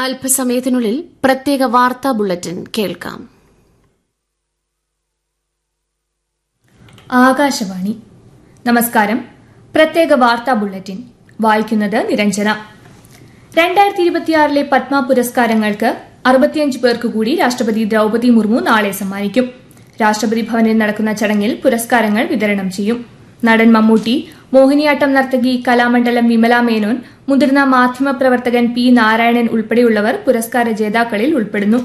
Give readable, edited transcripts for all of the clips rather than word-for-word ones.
അല്പസമയത്തിനുള്ളിൽ പ്രത്യേക വാർത്താ ബുള്ളറ്റിൻ കേൾക്കാം. ആകാശവാണി. നമസ്കാരം. പ്രത്യേക വാർത്താ ബുള്ളറ്റിൻ വായിക്കുന്നത് നിരഞ്ജന. 2026 പത്മ പുരസ്കാരങ്ങൾക്ക് 65 പേർക്ക് കൂടി രാഷ്ട്രപതി ദ്രൌപദി മുർമു നാളെ സമ്മാനിക്കും. രാഷ്ട്രപതി ഭവനിൽ നടക്കുന്ന ചടങ്ങിൽ പുരസ്കാരങ്ങൾ വിതരണം ചെയ്യും. നടൻ മമ്മൂട്ടി, മോഹിനിയാട്ടം നർത്തകി കലാമണ്ഡലം വിമല മേനോൻ, മുതിർന്ന മാധ്യമപ്രവർത്തകൻ പി നാരായണൻ ഉൾപ്പെടെയുള്ളവർ പുരസ്കാര ജേതാക്കളിൽ ഉൾപ്പെടുന്നു.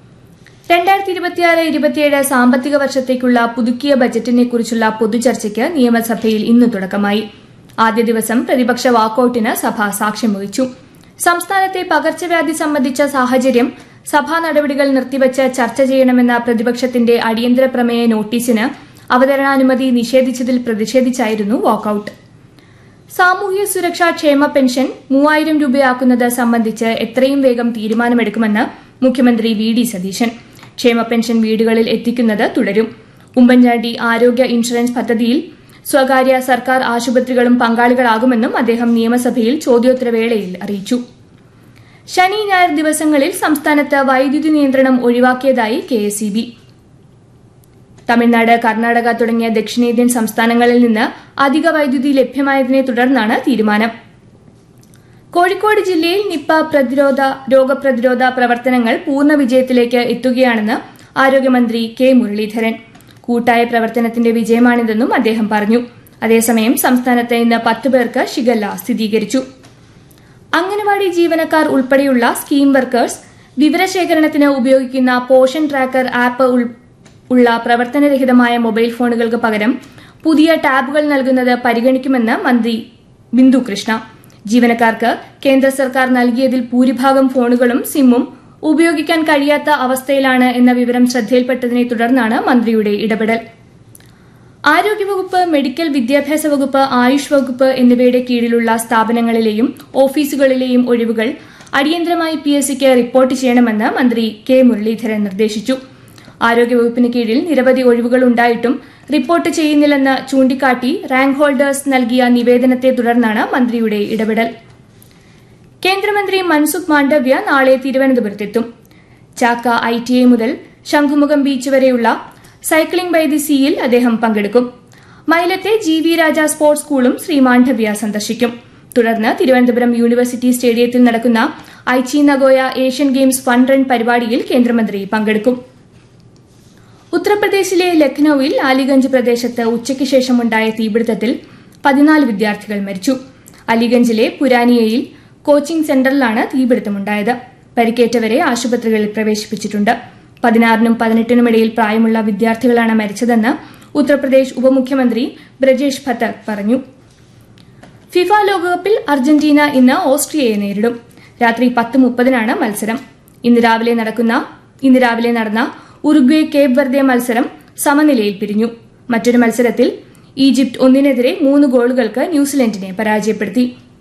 2026-27 സാമ്പത്തിക വർഷത്തേക്കുള്ള പുതുക്കിയ ബജറ്റിനെക്കുറിച്ചുള്ള പൊതുചർച്ചയ്ക്ക് നിയമസഭയിൽ ഇന്ന് തുടക്കമായി. ആദ്യ ദിവസം പ്രതിപക്ഷ വാക്കൌട്ടിന് സഭ സാക്ഷ്യം വഹിച്ചു. സംസ്ഥാനത്തെ പകർച്ചവ്യാധി സംബന്ധിച്ച സാഹചര്യം, സഭാ നടപടികൾ നിർത്തിവച്ച് ചർച്ച ചെയ്യണമെന്ന പ്രതിപക്ഷത്തിന്റെ അടിയന്തര പ്രമേയ നോട്ടീസിന് അവതരണാനുമതി നിഷേധിച്ചതിൽ പ്രതിഷേധിച്ചായിരുന്നു വാക്കൌട്ട്. സാമൂഹ്യ സുരക്ഷാ ക്ഷേമ പെൻഷൻ 3000 രൂപയാക്കുന്നത് സംബന്ധിച്ച് എത്രയും വേഗം തീരുമാനമെടുക്കുമെന്ന് മുഖ്യമന്ത്രി വി ഡി സതീശൻ. ക്ഷേമ പെൻഷൻ വീടുകളിൽ എത്തിക്കുന്നത് തുടരും. ഉമ്മൻചാണ്ടി ആരോഗ്യ ഇൻഷുറൻസ് പദ്ധതിയിൽ സ്വകാര്യ സർക്കാർ ആശുപത്രികളും പങ്കാളികളാകുമെന്നും അദ്ദേഹം നിയമസഭയിൽ ചോദ്യോത്തരവേളയിൽ അറിയിച്ചു. ശനി ഞായർ ദിവസങ്ങളിൽ സംസ്ഥാനത്ത് വൈദ്യുതി നിയന്ത്രണം ഒഴിവാക്കിയതായി KSEB. തമിഴ്നാട്, കർണാടക തുടങ്ങിയ ദക്ഷിണേന്ത്യൻ സംസ്ഥാനങ്ങളിൽ നിന്ന് അധിക വൈദ്യുതി ലഭ്യമായതിനെ തുടർന്നാണ് തീരുമാനം. കോഴിക്കോട് ജില്ലയിൽ നിപ്പ രോഗപ്രതിരോധ പ്രവർത്തനങ്ങൾ പൂർണ്ണ വിജയത്തിലേക്ക് എത്തുകയാണെന്ന് ആരോഗ്യമന്ത്രി കെ മുരളീധരൻ. കൂട്ടായ പ്രവർത്തനത്തിന്റെ വിജയമാണിതെന്നും അദ്ദേഹം പറഞ്ഞു. അതേസമയം സംസ്ഥാനത്ത് ഇന്ന് 10 പേർക്ക് ഷിഗല്ല സ്ഥിരീകരിച്ചു. അംഗനവാടി ജീവനക്കാർ ഉൾപ്പെടെയുള്ള സ്കീം വർക്കേഴ്സ് വിവരശേഖരണത്തിന് ഉപയോഗിക്കുന്ന പോഷൻ ട്രാക്കർ ആപ്പ് ഉള്ള പ്രവർത്തനരഹിതമായ മൊബൈൽ ഫോണുകൾക്ക് പകരം പുതിയ ടാബുകൾ നൽകുന്നത് പരിഗണിക്കുമെന്ന് മന്ത്രി ബിന്ദു കൃഷ്ണ. ജീവനക്കാർക്ക് കേന്ദ്ര സർക്കാർ നൽകിയതിൽ ഭൂരിഭാഗം ഫോണുകളും സിമ്മും ഉപയോഗിക്കാൻ കഴിയാത്ത അവസ്ഥയിലാണ് എന്ന വിവരം ശ്രദ്ധയിൽപ്പെട്ടതിനെ തുടർന്നാണ് മന്ത്രിയുടെ ഇടപെടൽ. ആരോഗ്യവകുപ്പ്, മെഡിക്കൽ വിദ്യാഭ്യാസ വകുപ്പ്, ആയുഷ് വകുപ്പ് എന്നിവയുടെ കീഴിലുള്ള സ്ഥാപനങ്ങളിലെയും ഓഫീസുകളിലെയും ഒഴിവുകൾ അടിയന്തരമായി PSCക്ക് റിപ്പോർട്ട് ചെയ്യണമെന്ന് മന്ത്രി കെ മുരളീധരൻ നിർദ്ദേശിച്ചു. ആരോഗ്യവകുപ്പിന് കീഴിൽ നിരവധി ഒഴിവുകൾ ഉണ്ടായിട്ടും റിപ്പോർട്ട് ചെയ്യുന്നില്ലെന്ന് ചൂണ്ടിക്കാട്ടി റാങ്ക് ഹോൾഡേഴ്സ് നൽകിയ നിവേദനത്തെ തുടർന്നാണ് മന്ത്രിയുടെ ഇടപെടൽ. കേന്ദ്രമന്ത്രി മൻസുഖ് മാണ്ഡവ്യ നാളെ തിരുവനന്തപുരത്തെത്തും. ചാക്ക ITI മുതൽ ശംഖുമുഖം ബീച്ച് വരെയുള്ള സൈക്ലിംഗ് ബൈ ദി സീയിൽ അദ്ദേഹം പങ്കെടുക്കും. മൈലത്തെ GV രാജ സ്പോർട്സ് സ്കൂളും ശ്രീ മാണ്ഡവ്യ സന്ദർശിക്കും. തുടർന്ന് തിരുവനന്തപുരം യൂണിവേഴ്സിറ്റി സ്റ്റേഡിയത്തിൽ നടക്കുന്ന Aichi Nagoya Asian games fun run പരിപാടിയിൽ കേന്ദ്രമന്ത്രി പങ്കെടുക്കും. ഉത്തർപ്രദേശിലെ ലക്നൌവിൽ അലിഗഞ്ച് പ്രദേശത്ത് ഉച്ചയ്ക്ക് ശേഷമുണ്ടായ തീപിടുത്തത്തിൽ 14 വിദ്യാർത്ഥികൾ മരിച്ചു. അലിഗഞ്ചിലെ പുരാനിയയിൽ കോച്ചിംഗ് സെന്ററിലാണ് തീപിടുത്തമുണ്ടായത്. പരിക്കേറ്റവരെ ആശുപത്രികളിൽ പ്രവേശിപ്പിച്ചിട്ടുണ്ട്. 16നും 18നും ഇടയിൽ പ്രായമുള്ള വിദ്യാർത്ഥികളാണ് മരിച്ചതെന്ന് ഉത്തർപ്രദേശ് ഉപമുഖ്യമന്ത്രി ബ്രജേഷ് ഭത്തർ പറഞ്ഞു. ഫിഫ ലോകകപ്പിൽ അർജന്റീന ഇന്ന് ഓസ്ട്രിയയെ നേരിടും. രാത്രി 10:30-നാണ് മത്സരം. ഇന്ന് രാവിലെ നടന്ന ഉറുഗ്വേ കേപ്പ് വെർദെ മത്സരം സമനിലയിൽ പിരിഞ്ഞു. മറ്റൊരു മത്സരത്തിൽ ഈജിപ്ത് 1-നെതിരെ 3 ഗോളുകൾക്ക് ന്യൂസിലൻഡിനെ പരാജയപ്പെടുത്തി.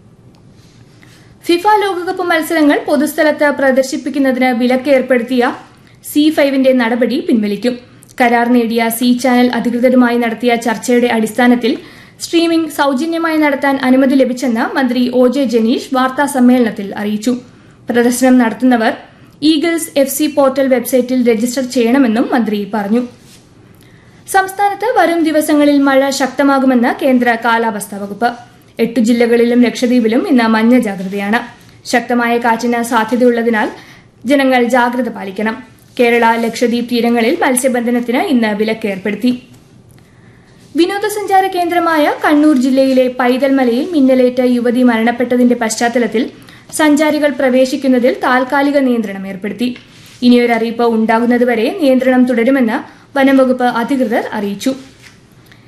ഫിഫ ലോകകപ്പ് മത്സരങ്ങൾ പൊതുസ്ഥലത്ത് പ്രദർശിപ്പിക്കുന്നതിന് വിലക്ക് ഏർപ്പെടുത്തിയ C5ന്റെ നടപടി പിൻവലിക്കും. കരാർ നേടിയ C ചാനൽ അധികൃതരുമായി നടത്തിയ ചർച്ചയുടെ അടിസ്ഥാനത്തിൽ സ്ട്രീമിംഗ് സൌജന്യമായി നടത്താൻ അനുമതി ലഭിച്ചെന്ന് മന്ത്രി OJ ജനീഷ് വാർത്താ സമ്മേളനത്തിൽ അറിയിച്ചു. പ്രദർശനം നടത്തുന്നവർ ഈഗിൾസ് FC പോർട്ടൽ വെബ്സൈറ്റിൽ രജിസ്റ്റർ ചെയ്യണമെന്നും മന്ത്രി പറഞ്ഞു. സംസ്ഥാനത്ത് വരും ദിവസങ്ങളിൽ മഴ ശക്തമാകുമെന്ന് കേന്ദ്ര കാലാവസ്ഥാ വകുപ്പ്. 8 ജില്ലകളിലും ലക്ഷദ്വീപിലും ഇന്ന് മഞ്ഞ ജാഗ്രതയാണ്. ശക്തമായ കാറ്റിന് സാധ്യതയുള്ളതിനാൽ ജനങ്ങൾ ജാഗ്രത പാലിക്കണം. കേരള, ലക്ഷദ്വീപ് തീരങ്ങളിൽ മത്സ്യബന്ധനത്തിന് ഇന്ന് വിലക്ക് ഏർപ്പെടുത്തി. വിനോദസഞ്ചാര കേന്ദ്രമായ കണ്ണൂർ ജില്ലയിലെ പൈതൽമലയിൽ മിന്നലേറ്റ് യുവതി മരണപ്പെട്ടതിന്റെ പശ്ചാത്തലത്തിൽ സഞ്ചാരികൾ പ്രവേശിക്കുന്നതിൽ താൽക്കാലിക നിയന്ത്രണം ഏർപ്പെടുത്തി. ഇനിയൊരറിയിപ്പ് ഉണ്ടാകുന്നതുവരെ നിയന്ത്രണം തുടരുമെന്ന് വനം വകുപ്പ് അധികൃതർ അറിയിച്ചു.